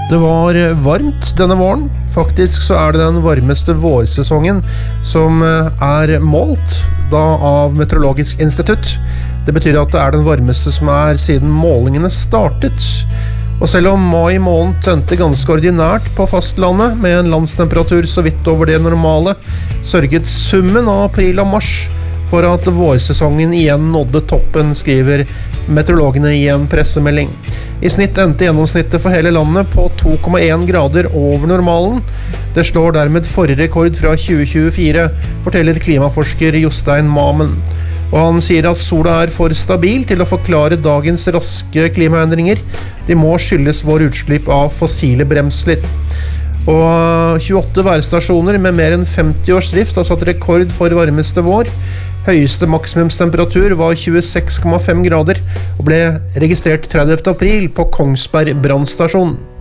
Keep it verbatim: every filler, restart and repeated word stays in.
Det var varmt denne våren. Faktisk så er det den varmeste vårsesongen som er målt da av Meteorologisk institutt. Det betyr at det er den varmeste som er siden målingene startet. Og selv om mai måned tente ganske ordinært på fastlandet, med en landstemperatur så vidt over det normale, sørget summen av april og mars for at vårsesongen igjen nådde toppen, skriver meteorologene i en pressemelding. I snitt endte gjennomsnittet for hele landet på to komma en grader over normalen. Det slår dermed forrige rekord fra tjue tjuefire, forteller klimaforsker Jostein Mamen. Og han sier at sola er for stabil til å forklare dagens raske klimaendringer. De må skyldes vår utslipp av fossile bremsler. Og tjueåtte værstasjoner med mer enn femti års drift har satt rekord for varmeste vår. Høyeste maksimumstemperatur var tjueseks komma fem grader og ble registrert tredivte april på Kongsberg brannstasjon.